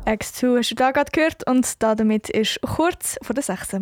X2 hast du da gerade gehört und damit ist kurz vor der 6.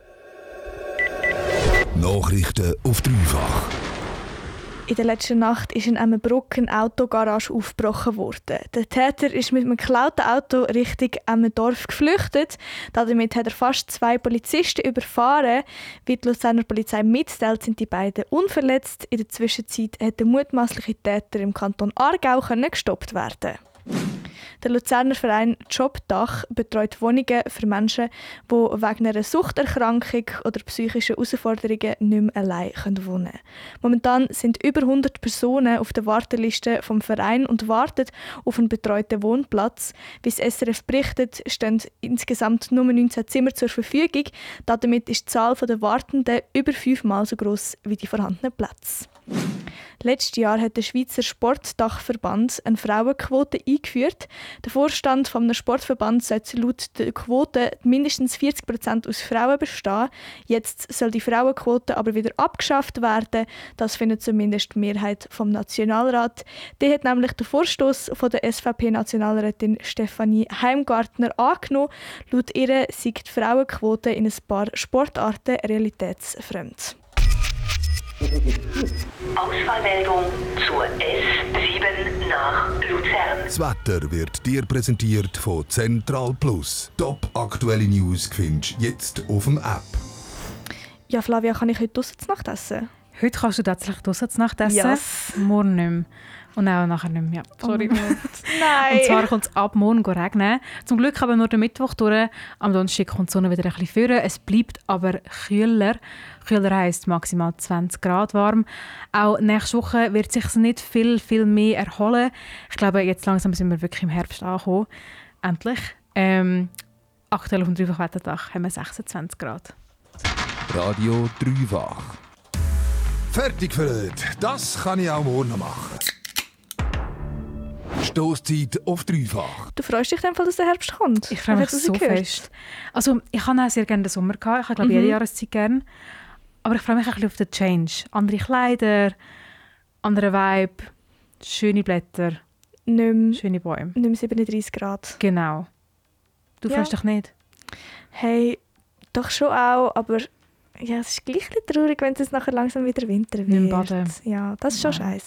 Nachrichten auf dreifach. In der letzten Nacht ist in Emmenbruck eine Autogarage aufgebrochen worden. Der Täter ist mit einem geklauten Auto Richtung Emmendorf geflüchtet. Damit hat er fast 2 Polizisten überfahren. Wie die Luzerner Polizei mitteilt, sind die beiden unverletzt. In der Zwischenzeit hat der mutmaßliche Täter im Kanton Aargau gestoppt werden. Der Luzerner Verein Jobdach betreut Wohnungen für Menschen, die wegen einer Suchterkrankung oder psychischen Herausforderungen nicht mehr allein wohnen können. Momentan sind über 100 Personen auf der Warteliste vom Verein und warten auf einen betreuten Wohnplatz. Wie das SRF berichtet, stehen insgesamt nur 19 Zimmer zur Verfügung. Damit ist die Zahl der Wartenden über 5-mal so gross wie die vorhandenen Plätze. Letztes Jahr hat der Schweizer Sportdachverband eine Frauenquote eingeführt. Der Vorstand eines Sportverbands sollte laut der Quote mindestens 40% aus Frauen bestehen. Jetzt soll die Frauenquote aber wieder abgeschafft werden. Das findet zumindest die Mehrheit vom Nationalrat. Die hat nämlich den Vorstoß von der SVP-Nationalrätin Stefanie Heimgartner angenommen. Laut ihr sei die Frauenquote in ein paar Sportarten realitätsfremd. Ausfallmeldung zur S7 nach Luzern. Das Wetter wird dir präsentiert von Central Plus. Top aktuelle News findest du jetzt auf dem App. Ja, Flavia, kann ich heute draussen zu Nacht essen? Heute kannst du tatsächlich draussen zu Nacht essen. Yes. Morgen nicht mehr. Und auch nachher nicht mehr. Ja, sorry. Oh nein! Und zwar kommt es ab morgen regnen. Zum Glück aber nur den Mittwoch durch. Am Donnerstag kommt die Sonne wieder ein bisschen führen. Es bleibt aber kühler. Kühler heisst maximal 20 Grad warm. Auch nächste Woche wird es sich nicht viel mehr erholen. Ich glaube, jetzt langsam sind wir wirklich im Herbst angekommen. Endlich. Aktuell auf dem Dreifach-Wettertag haben wir 26 Grad. Radio Dreifach. Fertig für heute. Das kann ich auch morgen noch machen. Stosszeit auf dreifach. Du freust dich, dass der Herbst kommt? Ich freue mich so fest. Also, ich habe auch sehr gerne den Sommer gehabt. Ich habe, glaube jede Jahreszeit gerne. Aber ich freue mich ein bisschen auf den Change. Andere Kleider, andere Vibe, schöne Blätter, schöne Bäume. Nicht mehr 37 Grad. Genau. Du freust dich nicht? Hey, doch schon auch, aber ja, es ist gleich ein bisschen traurig, wenn es nachher langsam wieder Winter wird. Nicht mehr baden. Ja, das ist schon scheiße.